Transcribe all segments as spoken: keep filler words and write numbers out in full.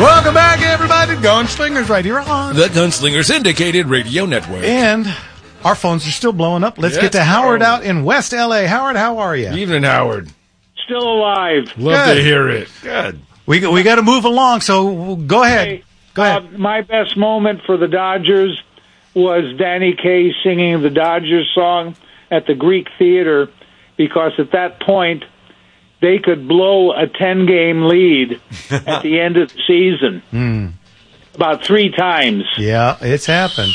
Welcome back, everybody. Gunslingers right here on the Gunslingers Indicated Radio Network. And our phones are still blowing up. Let's yes, get to Howard bro. out in West L A. Howard, how are you? Evening, Howard. Still alive. Love Good. to hear it. Good. We we got to move along, so go ahead. Hey, Go ahead. Uh, my best moment for the Dodgers was Danny Kaye singing the Dodgers song at the Greek Theater, because at that point they could blow a ten-game lead at the end of the season Mm. about three times. Yeah, it's happened.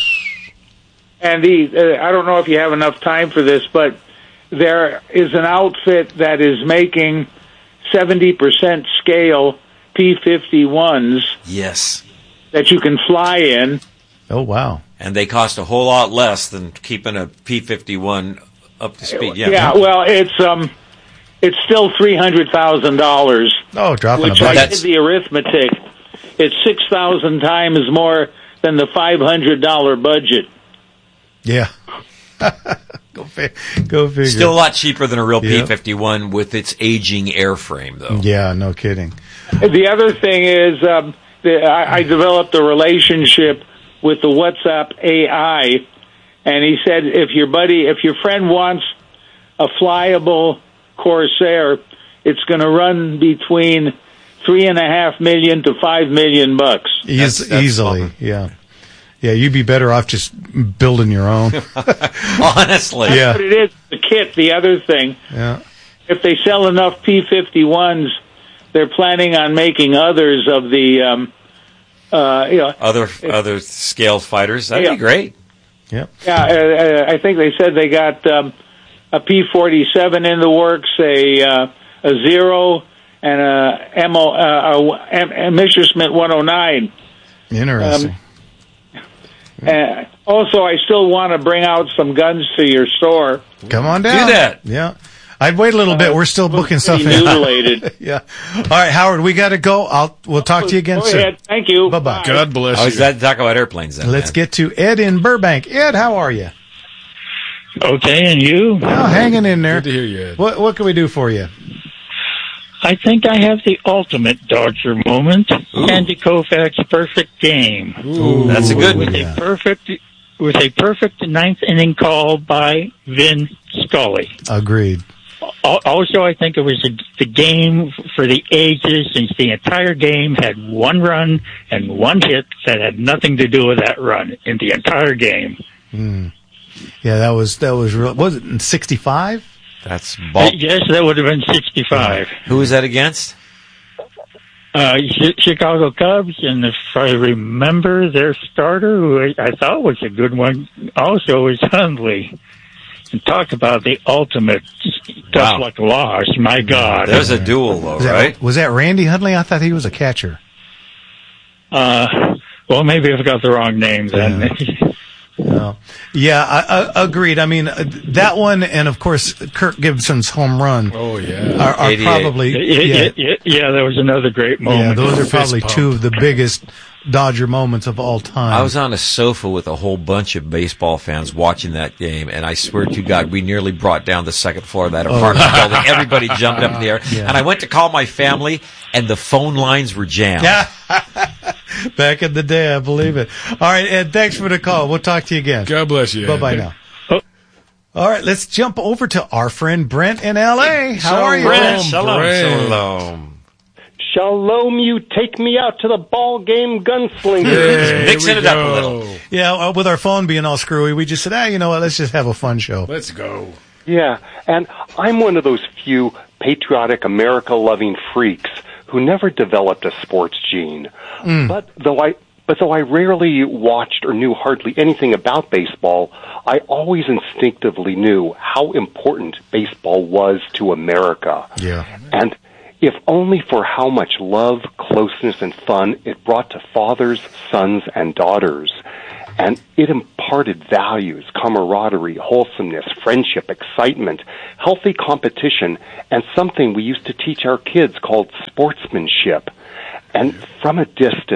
And the uh, I don't know if you have enough time for this, but there is an outfit that is making seventy percent scale P fifty-ones Yes. that you can fly in. Oh, wow. And they cost a whole lot less than keeping a P fifty-one up to speed. Yeah. Yeah, well, it's um, it's still three hundred thousand dollars. Oh, dropping Which a I bucket. did the arithmetic. It's six thousand times more than the five hundred dollar budget. Yeah. go, fi- go figure. Still a lot cheaper than a real Yep. P fifty-one with its aging airframe, though. Yeah, no kidding. The other thing is, um, the, I, I developed a relationship with the WhatsApp A I, and he said if your buddy, if your friend wants a flyable Corsair, it's going to run between three and a half million to five million bucks. Eas- That's- that's easily, bummer. yeah. Yeah, you'd be better off just building your own. Honestly. Yeah. But it is the kit. The other thing, Yeah. if they sell enough P fifty-ones, they're planning on making others of the, um, uh, you know, Other other scaled fighters. That'd Yeah. be great. Yep. yeah. Uh, I think they said they got um, a P forty-seven in the works, a uh, a Zero, and a M O, uh, a, a Messerschmitt one oh nine. Interesting. Um, Uh, also, I still want to bring out some guns to your store. Come on down. Do that. Yeah. I'd wait a little bit. We're still booking stuff in. Mutilated. Yeah. All right, Howard, we got to go. I'll we'll talk to you again Go soon. ahead. Thank you. Bye-bye. God bless I was you. glad to talk about airplanes then. Let's man. get to Ed in Burbank. Ed, how are you? Okay, and you? Oh, hanging in there. Good to hear you, Ed. What what can we do for you? I think I have the ultimate Dodger moment. Andy Koufax's perfect game. Ooh. That's a good With one. Yeah. a perfect with a perfect ninth inning call by Vin Scully. Agreed. Al- Also, I think it was a, the game for the ages, since the entire game had one run and one hit that had nothing to do with that run in the entire game. Mm. Yeah, that was that was real. Was it in sixty-five? That's ball. Yes, that would have been sixty-five. Who was that against? Uh, Chi- Chicago Cubs, and if I remember, their starter, who I, I thought was a good one, also was Hundley. And talk about the ultimate tough Wow. luck loss. My God. There's a duel, though, Was that, right? was that Randy Hundley? I thought he was a catcher. Uh, well, maybe I've got the wrong name then. No. Yeah, I, I, agreed. I mean, uh, that one, and of course, Kirk Gibson's home run Oh, yeah. are, are eighty-eight. probably yeah, yeah, yeah, yeah, that was another great yeah, moment. those are Fist probably pump. two of the biggest Dodger moments of all time. I was on a sofa with a whole bunch of baseball fans watching that game, and I swear to God, we nearly brought down the second floor of that apartment building. Everybody jumped up in the air, Yeah. and I went to call my family, and the phone lines were jammed. Yeah. Back in the day, I believe it. All right, Ed, thanks for the call. We'll talk to you again. God bless you, Ed. Bye-bye now. Oh. All right, let's jump over to our friend Brent in L A. How are you, Brent, Brent? Shalom, Brent. shalom. Shalom, you take me out to the ball game, gunslinger. There Mixing we it up a go. little. Yeah, uh, with our phone being all screwy, we just said, ah, you know what, let's just have a fun show. Let's go. Yeah, and I'm one of those few patriotic, America-loving freaks who never developed a sports gene. Mm. But though I, but though I rarely watched or knew hardly anything about baseball, I always instinctively knew how important baseball was to America. Yeah. And if only for how much love, closeness, and fun it brought to fathers, sons, and daughters. And it imparted values, camaraderie, wholesomeness, friendship, excitement, healthy competition, and something we used to teach our kids called sportsmanship. And from a distance,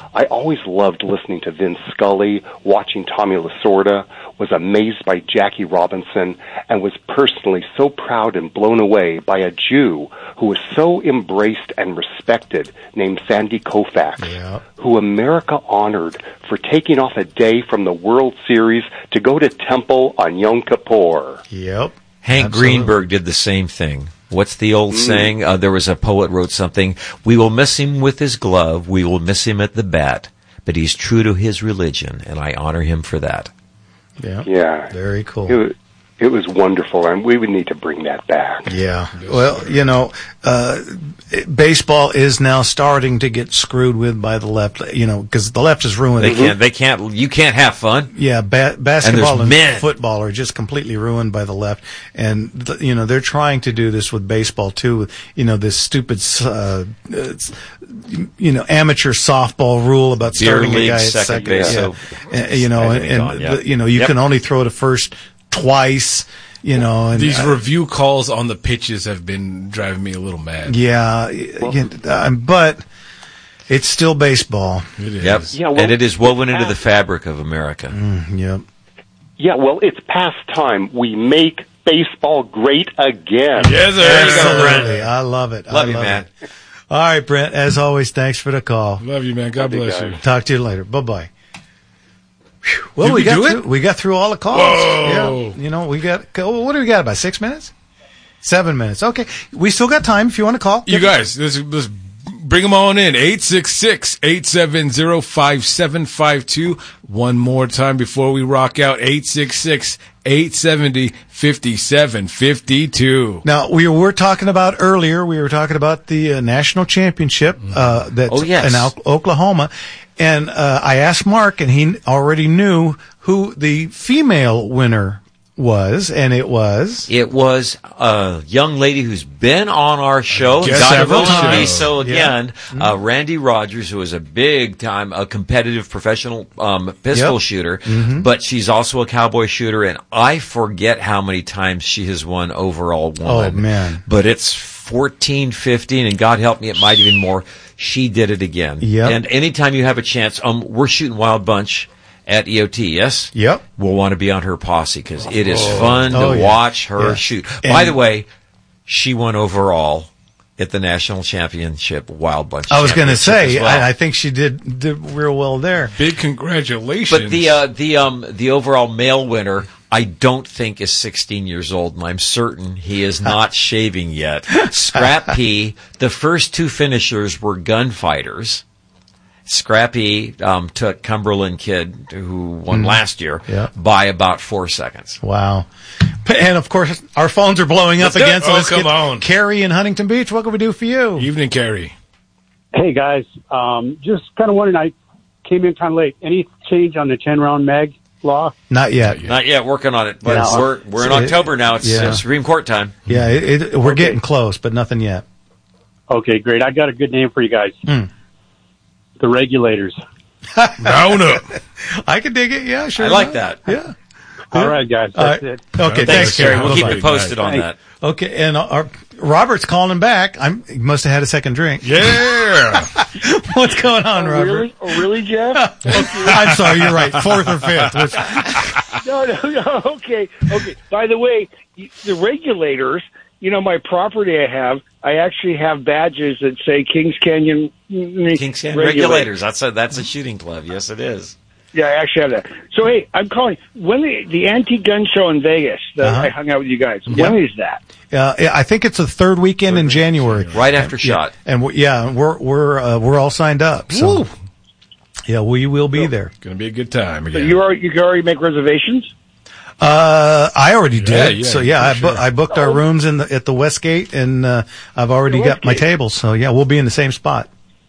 I always loved listening to Vin Scully, watching Tommy Lasorda, was amazed by Jackie Robinson, and was personally so proud and blown away by a Jew who was so embraced and respected named Sandy Koufax, Yeah. who America honored for taking off a day from the World Series to go to temple on Yom Kippur. Yep. Hank Absolutely. Greenberg did the same thing. What's the old saying? Uh, there was a poet wrote something. We will miss him with his glove. We will miss him at the bat. But he's true to his religion, and I honor him for that. Yeah. Yeah. Very cool. It was, it was wonderful, and we would need to bring that back. Yeah. Well, you know, uh, baseball is now starting to get screwed with by the left, you know, because the left is ruined. They can't. They can't. You can't have fun. Yeah, ba- basketball and, men. football are just completely ruined by the left, and th- you know they're trying to do this with baseball too. With, you know, this stupid, uh, it's, you know, amateur softball rule about Beer starting a league, guy at second second. base, Yeah. so And, you know, and, everything and gone, yeah. the, you know you Yep. can only throw to first twice. You know, and These uh, review calls on the pitches have been driving me a little mad. yeah, yeah, uh, but it's still baseball. It is. Yep. Yeah, well, and it is woven into uh, the fabric of America. Mm, yep. Yeah, well, it's past time we make baseball great again. Yes, sir. Absolutely, I love it. Love I you, love man. it. All right, Brent. As always, thanks for the call. Love you, man. God Love you bless guys. you. Talk to you later. Bye bye. Well, Did we we got do it? through, we got through all the calls. Whoa. Yeah, you know, we got oh, what do we got? About six minutes, seven minutes. Okay, we still got time if you want to call. You guys, let's, let's bring them on in. eight six six, eight seven zero, five seven five two. One more time before we rock out. eight six six, eight seven zero, five seven five two. Now we were talking about earlier. We were talking about the uh, national championship uh, that's Oh, yes. in Al- Oklahoma, and uh, I asked Mark, and he already knew who the female winner was, and it was. It was a young lady who's been on our show, Guest God several willing to be times. so Yeah. again. Uh, Randy Rogers, who is a big time, a competitive professional um, pistol Yep. shooter, but she's also a cowboy shooter, and I forget how many times she has won overall woman. Oh, man. But it's fourteen, fifteen, and God help me, it might even more. She did it again. Yep. And anytime you have a chance, um, we're shooting Wild Bunch at E O T, yes? Yep. We'll want to be on her posse because it is fun to Oh, yeah. watch her Yeah. shoot. And- By the way, she won overall at the national championship Wild Bunch. I was going to Championship say, as well. I, I think she did did real well there. Big congratulations. But the uh, the um the overall male winner, I don't think is sixteen years old, and I'm certain he is not shaving yet. Scrappy, the first two finishers were gunfighters. Scrappy um, took Cumberland Kid, who won last year, Yeah. by about four seconds. Wow. And of course, our phones are blowing up Let's do it. again. So Oh, let's come get on. Carrie in Huntington Beach. What can we do for you? Evening, Carrie. Hey guys, um, just kind of wondering. I came in kind of late. Any change on the ten round mag law? Not yet. Not yet, working on it, but Yeah. we're we're in It- October now. It's yeah. uh, Supreme Court time. Yeah, it, it, we're getting close, but nothing yet. Okay, great. I got a good name for you guys. Hmm. The regulators. Round up. I can dig it. Yeah, sure. I like enough. that. Yeah. All right, guys. All That's right. it. Okay. Thanks, Thanks, Carrie. Carrie. We'll keep Bye-bye. you posted on Thanks. that. Okay, and our, Robert's calling back. I'm he must have had a second drink. Yeah. What's going on, Oh, Robert? really? Oh, really, Jeff? I'm sorry, you're right. Fourth or fifth. Which, No, no, no. Okay, okay. By the way, the regulators. You know, my property I have. I actually have badges that say Kings Canyon Kings Canyon Regulators. That's a that's a shooting club. Yes, it is. Yeah, I actually have that. So, hey, I'm calling. When the, the antique gun show in Vegas that Uh-huh. I hung out with you guys, Yeah. when is that? uh, I think it's the third weekend in January. Right after shot. And we, yeah, we're we're uh, we're all signed up. So yeah, we will be there. Gonna be a good time So again. you already, you can already make reservations? Uh, I already did. yeah, so yeah, I, for bu- sure. I booked our rooms in the at the Westgate, and uh, I've already The got my Westgate. tables. So yeah, we'll be in the same spot.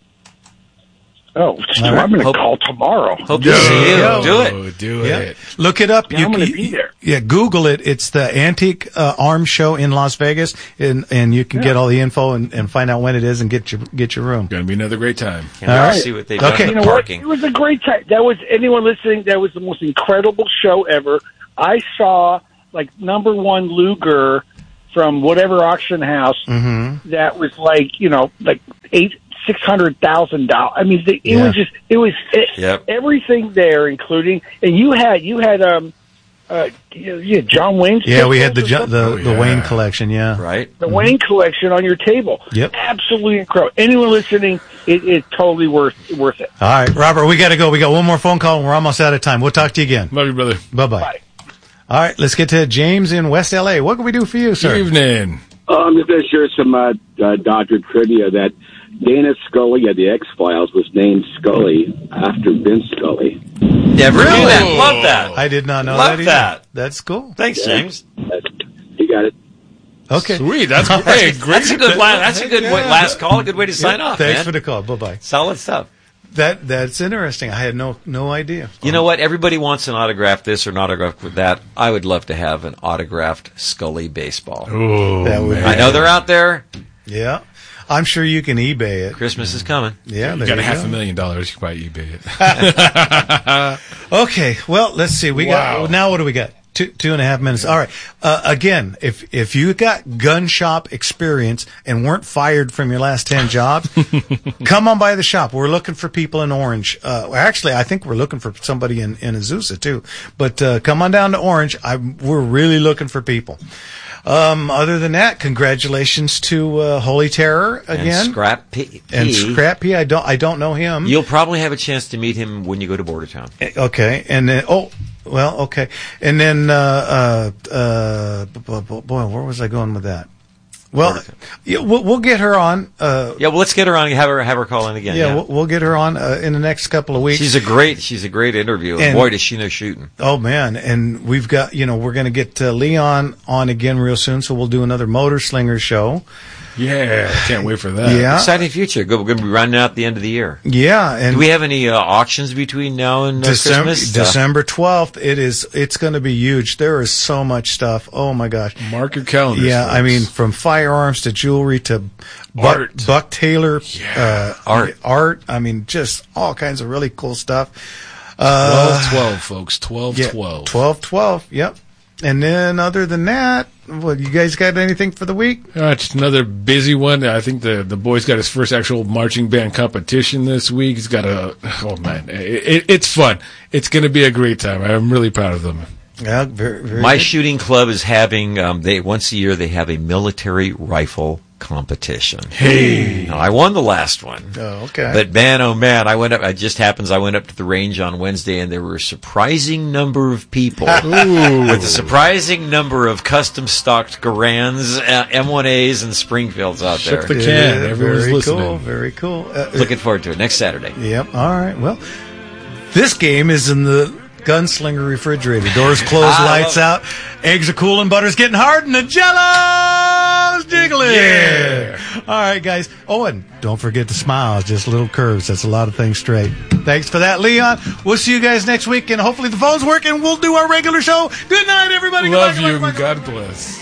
Oh, so All right. I'm going to Hope- call tomorrow. Hope to see you. Go. Do it. Oh, do Yeah, it. look it up. Yeah, I'm gonna be there. Yeah, Google it. It's the Antique uh, Arms Show in Las Vegas, and and you can get all the info and, and find out when it is and get your get your room. Gonna be another great time. Can't All wait to right. see what they've Okay. done You in know the what? parking. It was a great time. That was anyone listening. That was the most incredible show ever. I saw like number one Luger from whatever auction house Mm-hmm. that was like you know like eight six hundred thousand dollars. I mean, it Yeah. was just it was it, Yep. everything there, including and you had you had um uh you you had John Wayne's Yeah, we had the pistols or Jo- the, something? the yeah. Wayne collection. Yeah. Right? the Wayne collection on your table. Yep. Absolutely incredible. Anyone listening, it, it's totally worth worth it. All right, Robert, we got to go. We got one more phone call, and we're almost out of time. We'll talk to you again. Love you, brother. Bye-bye. Bye. All right, let's get to James in West L A. What can we do for you, sir? Good evening. Oh, I'm just going to share some uh, uh, Dodger trivia that Dana Scully of the X-Files was named Scully after Vince Scully. Never knew that. Whoa. Love that. I did not know Love that either. that. That's cool. Thanks, James. That's, you got it. Okay. Sweet. That's great. Hey, great. That's a good. La- that's a good way, last call. A good way to sign off. Thanks man. for the call. Bye-bye. Solid stuff. That That's interesting. I had no no idea. You know what? Everybody wants an autograph this or an autograph with that. I would love to have an autographed Scully baseball. Oh, That would man. I know they're out there. Yeah. I'm sure you can eBay it. Christmas is coming. Yeah, You there got a you half go. a million dollars. You can probably eBay it. Okay, well, let's see. We Wow. got now. What do we got? Two two and a half minutes. All right. Uh, again, if if you got gun shop experience and weren't fired from your last ten jobs, come on by the shop. We're looking for people in Orange. Uh, actually, I think we're looking for somebody in in Azusa too. But uh, come on down to Orange. I, we're really looking for people. Um, other than that, congratulations to uh, Holy Terror again. And Scrap P. And Scrappy, I don't I don't know him. You'll probably have a chance to meet him when you go to Bordertown. Okay, and then oh, well, okay, and then uh, uh, uh, b- b- boy, where was I going with that? Well, yeah, we'll, we'll get her on. Uh, Yeah, well, let's get her on and have her have her call in again. yeah, Yeah, We'll, we'll get her on uh, in the next couple of weeks. she's a great she's a great interview. And And- boy, does she know shooting. Oh man, and we've got you know we're going to get uh, Leon on again real soon, so we'll do another Motor Slinger show. Yeah, can't wait for that. Yeah, Exciting future. We're going to be running out at the end of the year. yeah, and Do we have any uh, auctions between now and uh, December Christmas? Uh, December twelfth. It is. It's going to be huge. There is so much stuff. Oh my gosh. Mark your calendars. Yeah, I folks. mean, from firearms to jewelry to Buck, Art. Buck Taylor uh, Art. art. I mean, just all kinds of really cool stuff. Uh, twelve twelve, folks. twelve yeah, twelve. twelve twelve. Yep. And then, other than that, what you guys got anything for the week? Uh, just another busy one. I think the the boy's got his first actual marching band competition this week. He's got a oh man, it, it, it's fun. It's going to be a great time. I'm really proud of them. Yeah, very, very My good. shooting club is having um, they once a year they have a military rifle competition. Hey. Now, I won the last one. Oh, okay. But man, oh man, I went up. It just happens I went up to the range on Wednesday, and there were a surprising number of people with a surprising number of custom stocked Garands, uh, M one A's, and Springfields out Shook there. the can. Yeah, Everyone's very listening. cool. Very cool. Uh, Looking forward to it next Saturday. Yep. All right. Well, this game is in the Gunslinger refrigerator. Doors closed, I lights love- out. Eggs are cooling, butter's getting hard, and the Jello's jiggling. Yeah. All right, guys. Oh, and don't forget to smile. It's just little curves. That's a lot of things straight. Thanks for that, Leon. We'll see you guys next week, and hopefully the phone's working. We'll do our regular show. Good night, everybody. Love Goodbye, you. goodbye, goodbye. God bless.